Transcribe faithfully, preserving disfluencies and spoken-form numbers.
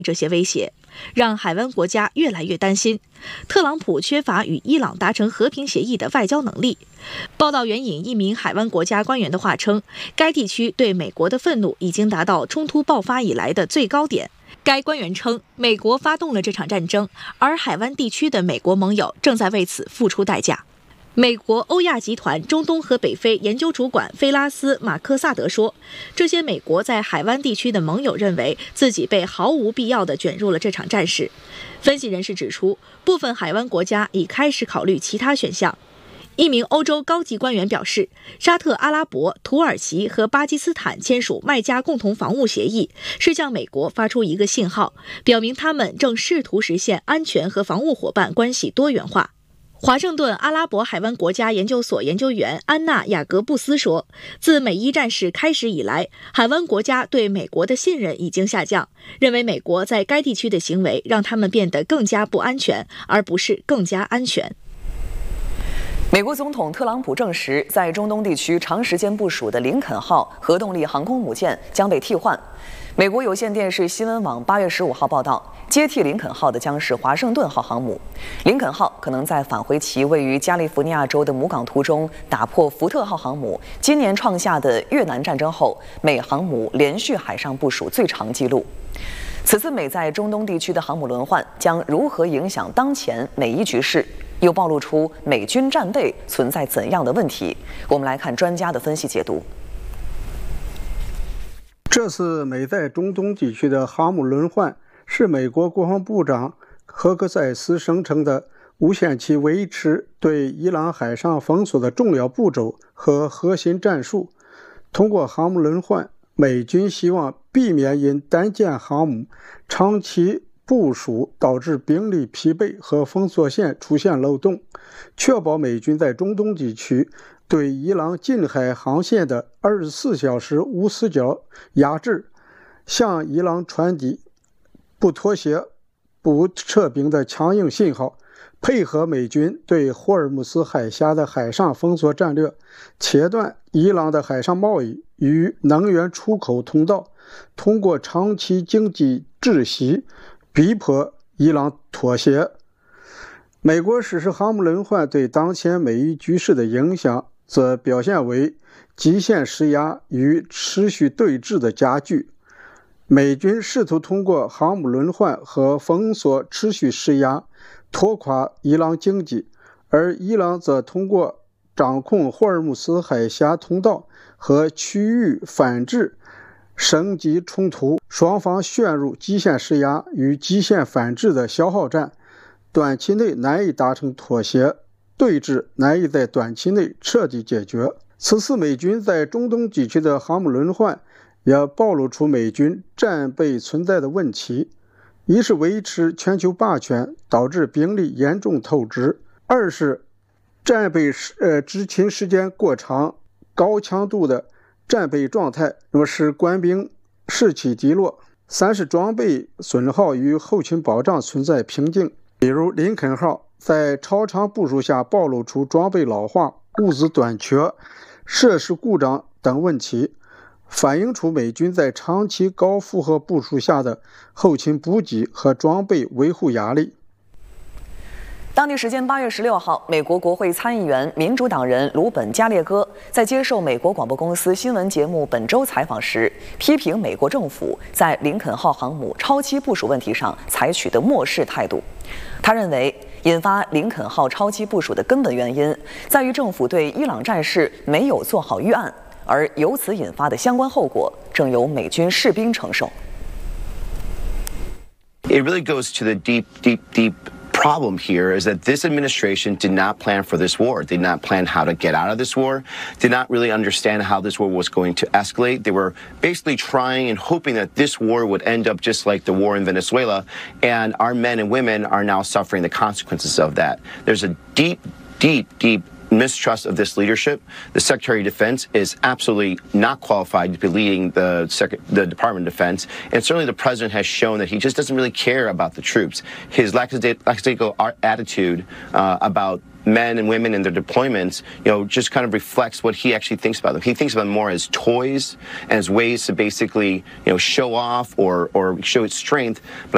这些威胁，让海湾国家越来越担心特朗普缺乏与伊朗达成和平协议的外交能力。报道援引一名海湾国家官员的话称，该地区对美国的愤怒已经达到冲突爆发以来的最高点。该官员称，美国发动了这场战争，而海湾地区的美国盟友正在为此付出代价。美国欧亚集团中东和北非研究主管菲拉斯·马克萨德说，这些美国在海湾地区的盟友认为自己被毫无必要地卷入了这场战事。分析人士指出，部分海湾国家已开始考虑其他选项。一名欧洲高级官员表示，沙特阿拉伯、土耳其和巴基斯坦签署麦加共同防务协议，是向美国发出一个信号，表明他们正试图实现安全和防务伙伴关系多元化。华盛顿阿拉伯海湾国家研究所研究员安娜·雅各布斯说，自美伊战事开始以来，海湾国家对美国的信任已经下降，认为美国在该地区的行为让他们变得更加不安全，而不是更加安全。 美国总统特朗普证实，在中东地区长时间部署的林肯号核动力航空母舰将被替换。美国有线电视新闻网八月十五号报道，接替林肯号的将是华盛顿号航母。林肯号可能在返回其位于加利福尼亚州的母港途中，打破福特号航母今年创下的越南战争后美航母连续海上部署最长纪录。此次美在中东地区的航母轮换将如何影响当前美伊局势，又暴露出美军战备存在怎样的问题？我们来看专家的分析解读。 这次美在中东地区的航母轮换是美国国防部长赫克塞斯声称的无限期维持对伊朗海上封锁的重要步骤和核心战术。通过航母轮换，美军希望避免因单舰航母长期部署导致兵力疲惫和封锁线出现漏洞，确保美军在中东地区对伊朗近海航线的二十四小时无死角压制，向伊朗传递不妥协、不撤兵的强硬信号，配合美军对霍尔木斯海峡的海上封锁战略，切断伊朗的海上贸易与能源出口通道，通过长期经济窒息逼迫伊朗妥协。美国实施航母轮换对当前美伊局势的影响则表现为极限施压与持续对峙的加剧。美军试图通过航母轮换和封锁持续施压，拖垮伊朗经济，而伊朗则通过掌控霍尔木斯海峡通道和区域反制升级冲突，双方陷入极限施压与极限反制的消耗战，短期内难以达成妥协，对峙难以在短期内彻底解决。此次美军在中东地区的航母轮换也暴露出美军战备存在的问题：一是维持全球霸权，导致兵力严重透支；二是战备呃执勤时间过长，高强度的战备状态，那么使官兵士气低落；三是装备损耗与后勤保障存在瓶颈，比如林肯号在超长部署下暴露出装备老化、物资短缺、设施故障等问题，反映出美军在长期高负荷部署下的后勤补给和装备维护压力。 当地时间八月十六号，美国国会参议员民主党人鲁本·加列戈在接受美国广播公司新闻节目本周采访时，批评美国政府在林肯号航母超期部署问题上采取的漠视态度。他认为，引发林肯号超期部署的根本原因在于政府对伊朗战事没有做好预案，而由此引发的相关后果正由美军士兵承受。 It really goes to the deep, deep, deep problem here is that this administration did not plan for this war, did not plan how to get out of this war, did not really understand how this war was going to escalate. They were basically trying and hoping that this war would end up just like the war in Venezuela, and our men and women are now suffering the consequences of that. There's a deep, deep, deep mistrust of this leadership. The Secretary of Defense is absolutely not qualified to be leading the, Sec- the Department of Defense, and certainly the President has shown that he just doesn't really care about the troops. His lackadaisical attitude uh, about men and women and their deployments, you know, just kind of reflects what he actually thinks about them. He thinks about them more as toys and as ways to basically, you know, show off or, or show its strength. But